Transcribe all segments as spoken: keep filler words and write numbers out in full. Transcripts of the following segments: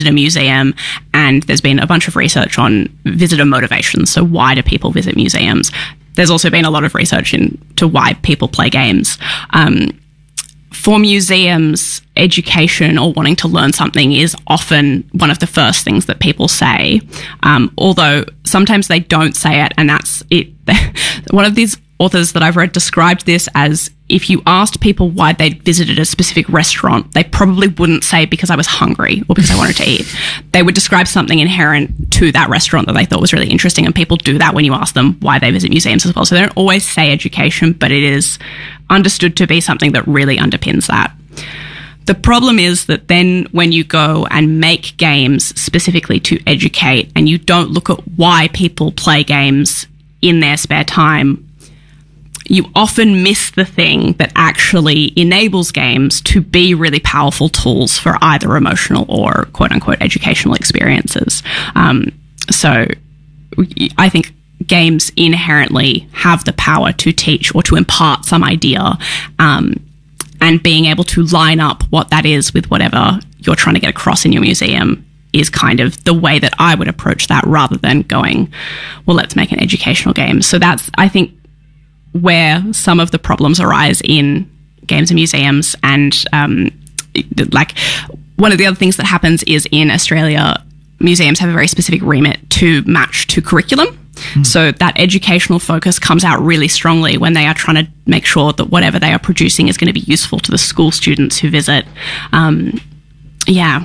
a museum, and there's been a bunch of research on visitor motivations. So why do people visit museums? There's also been a lot of research into why people play games. Um, for museums, education or wanting to learn something is often one of the first things that people say, um, although sometimes they don't say it, and that's it. One of these authors that I've read described this as, if you asked people why they'd visited a specific restaurant, they probably wouldn't say because I was hungry or because I wanted to eat. They would describe something inherent to that restaurant that they thought was really interesting, and people do that when you ask them why they visit museums as well. So they don't always say education, but it is understood to be something that really underpins that. The problem is that then when you go and make games specifically to educate, and you don't look at why people play games in their spare time, you often miss the thing that actually enables games to be really powerful tools for either emotional or quote-unquote educational experiences. Um, so I think games inherently have the power to teach or to impart some idea, um, and being able to line up what that is with whatever you're trying to get across in your museum is kind of the way that I would approach that, rather than going, well, let's make an educational game. So that's, I think, where some of the problems arise in games and museums. And um, like one of the other things that happens is in Australia, museums have a very specific remit to match to curriculum. Mm. So that educational focus comes out really strongly when they are trying to make sure that whatever they are producing is going to be useful to the school students who visit. Um, yeah.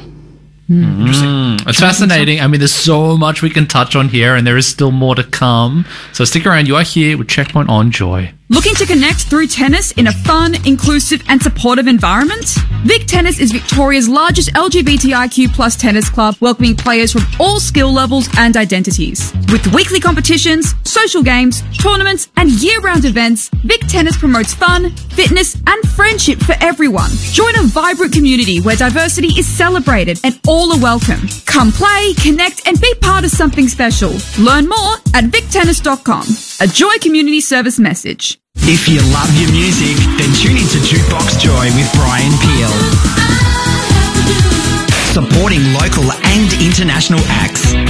Mm. It's fascinating. I mean, there's so much we can touch on here, and there is still more to come. So stick around. You are here with Checkpoint on Joy. Looking to connect through tennis in a fun, inclusive and supportive environment? Vic Tennis is Victoria's largest L G B T I Q plus tennis club, welcoming players from all skill levels and identities. With weekly competitions, social games, tournaments and year-round events, Vic Tennis promotes fun, fitness and friendship for everyone. Join a vibrant community where diversity is celebrated and all are welcome. Come play, connect and be part of something special. Learn more at vic tennis dot com. A Joy Community Service message. If you love your music, then tune into Jukebox Joy with Brian Peel. Supporting local and international acts.